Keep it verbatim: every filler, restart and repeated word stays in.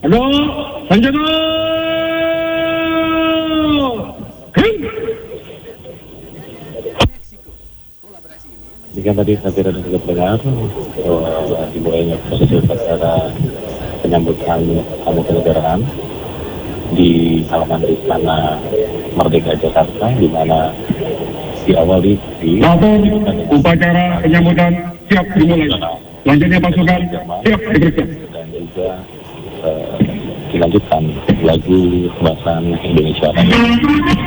Aduh, Sanjana! Jika tadi saya tidak juga dengar uh, dimulainya proses upacara penyambutan tamu kenegaraan di halaman Istana Merdeka Jakarta, di mana diawali di upacara penyambutan siap dimulai. Selanjutnya pasukan siap diperiksa. Dan juga uh, dilanjutkan lagu bahasa Indonesia.